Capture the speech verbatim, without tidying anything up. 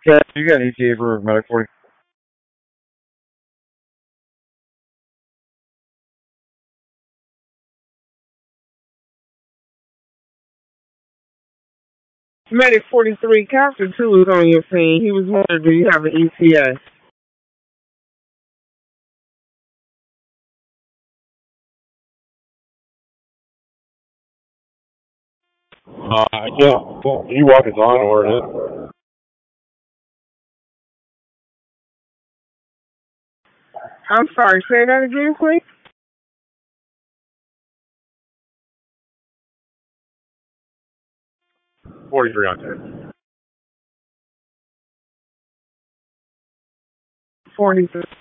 Yeah, you got E T A for Medic forty. Medic forty-three, Captain two was on your team. He was wondering, do you have an E T A? Uh, yeah. Well, you walk is on or it is. I'm sorry, say that again, please. forty-three on ten. forty-three.